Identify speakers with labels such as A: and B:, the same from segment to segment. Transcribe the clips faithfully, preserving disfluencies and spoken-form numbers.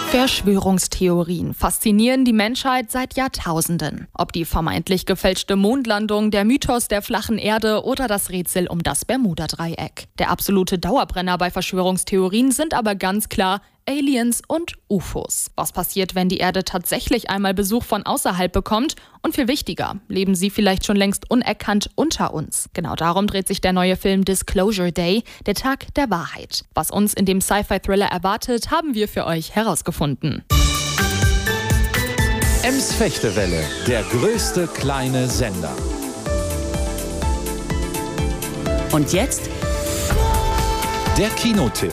A: Verschwörungstheorien faszinieren die Menschheit seit Jahrtausenden. Ob die vermeintlich gefälschte Mondlandung, der Mythos der flachen Erde oder das Rätsel um das Bermuda-Dreieck. Der absolute Dauerbrenner bei Verschwörungstheorien sind aber ganz klar Aliens und U F Os. Was passiert, wenn die Erde tatsächlich einmal Besuch von außerhalb bekommt? Und viel wichtiger, leben sie vielleicht schon längst unerkannt unter uns? Genau darum dreht sich der neue Film Disclosure Day, der Tag der Wahrheit. Was uns in dem Sci-Fi-Thriller erwartet, haben wir für euch herausgefunden.
B: Ems Fechtewelle, der größte kleine Sender.
C: Und jetzt
B: der Kinotipp.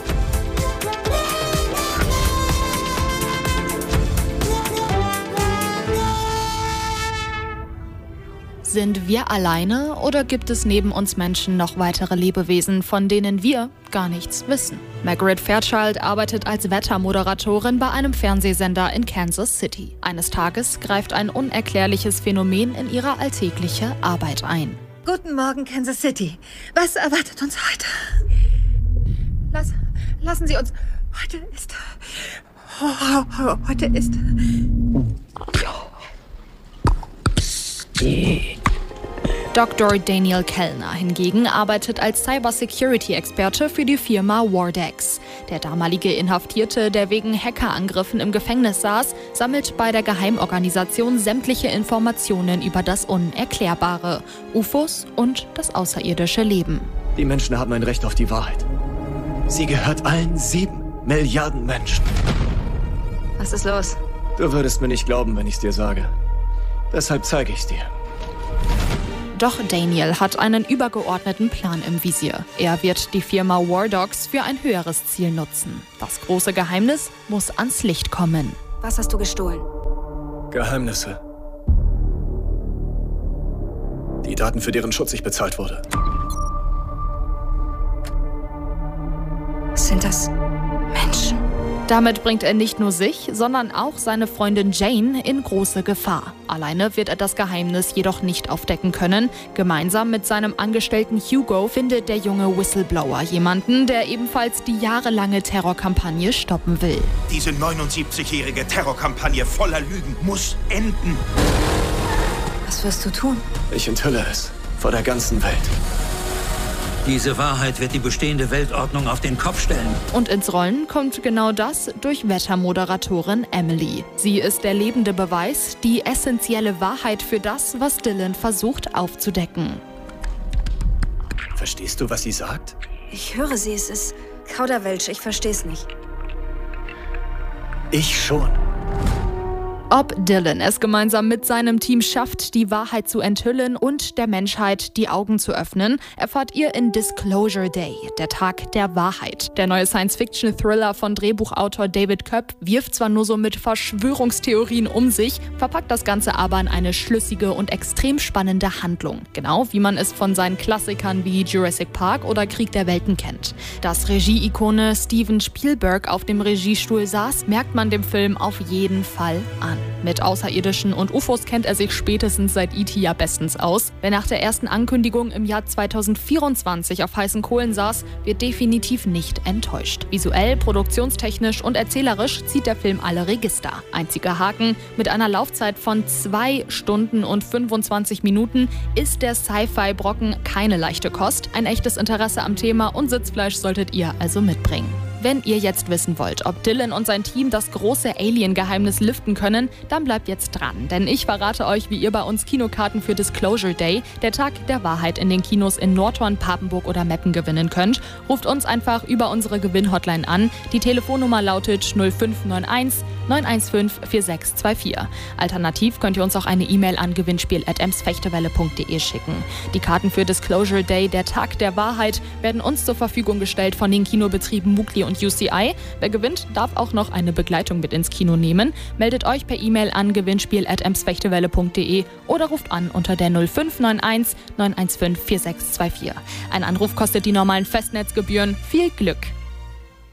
A: Sind wir alleine oder gibt es neben uns Menschen noch weitere Lebewesen, von denen wir gar nichts wissen? Margaret Fairchild arbeitet als Wettermoderatorin bei einem Fernsehsender in Kansas City. Eines Tages greift ein unerklärliches Phänomen in ihre alltägliche Arbeit ein.
D: Guten Morgen, Kansas City. Was erwartet uns heute? Lass, lassen Sie uns... Heute ist... Oh, heute ist...
A: Doktor Daniel Kellner hingegen arbeitet als Cybersecurity-Experte für die Firma Wardex. Der damalige Inhaftierte, der wegen Hackerangriffen im Gefängnis saß, sammelt bei der Geheimorganisation sämtliche Informationen über das Unerklärbare, U F Os und das außerirdische Leben.
E: Die Menschen haben ein Recht auf die Wahrheit. Sie gehört allen sieben Milliarden Menschen.
D: Was ist los?
E: Du würdest mir nicht glauben, wenn ich es dir sage. Deshalb zeige ich es dir.
A: Doch Daniel hat einen übergeordneten Plan im Visier. Er wird die Firma Wardox für ein höheres Ziel nutzen. Das große Geheimnis muss ans Licht kommen.
D: Was hast du gestohlen?
E: Geheimnisse. Die Daten, für deren Schutz ich bezahlt wurde.
D: Sind das Menschen?
A: Damit bringt er nicht nur sich, sondern auch seine Freundin Jane in große Gefahr. Alleine wird er das Geheimnis jedoch nicht aufdecken können. Gemeinsam mit seinem Angestellten Hugo findet der junge Whistleblower jemanden, der ebenfalls die jahrelange Terrorkampagne stoppen will.
F: Diese neunundsiebzigjährige Terrorkampagne voller Lügen muss enden.
D: Was wirst du tun?
E: Ich enthülle es vor der ganzen Welt.
G: Diese Wahrheit wird die bestehende Weltordnung auf den Kopf stellen.
A: Und ins Rollen kommt genau das durch Wettermoderatorin Emily. Sie ist der lebende Beweis, die essentielle Wahrheit für das, was Dylan versucht aufzudecken.
E: Verstehst du, was sie sagt?
D: Ich höre sie, es ist Kauderwelsch, ich verstehe es nicht.
E: Ich schon.
A: Ob Dylan es gemeinsam mit seinem Team schafft, die Wahrheit zu enthüllen und der Menschheit die Augen zu öffnen, erfahrt ihr in Disclosure Day, der Tag der Wahrheit. Der neue Science-Fiction-Thriller von Drehbuchautor David Koepp wirft zwar nur so mit Verschwörungstheorien um sich, verpackt das Ganze aber in eine schlüssige und extrem spannende Handlung. Genau wie man es von seinen Klassikern wie Jurassic Park oder Krieg der Welten kennt. Dass Regie-Ikone Steven Spielberg auf dem Regiestuhl saß, merkt man dem Film auf jeden Fall an. Mit Außerirdischen und U F Os kennt er sich spätestens seit E T ja bestens aus. Wer nach der ersten Ankündigung im Jahr zweitausendvierundzwanzig auf heißen Kohlen saß, wird definitiv nicht enttäuscht. Visuell, produktionstechnisch und erzählerisch zieht der Film alle Register. Einziger Haken: mit einer Laufzeit von zwei Stunden und fünfundzwanzig Minuten ist der Sci-Fi-Brocken keine leichte Kost. Ein echtes Interesse am Thema und Sitzfleisch solltet ihr also mitbringen. Wenn ihr jetzt wissen wollt, ob Dylan und sein Team das große Alien-Geheimnis lüften können, dann bleibt jetzt dran. Denn ich verrate euch, wie ihr bei uns Kinokarten für Disclosure Day, der Tag der Wahrheit, in den Kinos in Nordhorn, Papenburg oder Meppen gewinnen könnt. Ruft uns einfach über unsere Gewinn-Hotline an. Die Telefonnummer lautet null fünf neun eins neun eins fünf vier sechs zwei vier. Alternativ könnt ihr uns auch eine E-Mail an gewinnspiel at emsfechtewelle punkt de schicken. Die Karten für Disclosure Day, der Tag der Wahrheit, werden uns zur Verfügung gestellt von den Kinobetrieben Mugli und U C I. Wer gewinnt, darf auch noch eine Begleitung mit ins Kino nehmen. Meldet euch per E-Mail an gewinnspiel at emsfechtewelle punkt de oder ruft an unter der null fünf neun eins neun eins fünf vier sechs zwei vier. Ein Anruf kostet die normalen Festnetzgebühren. Viel Glück!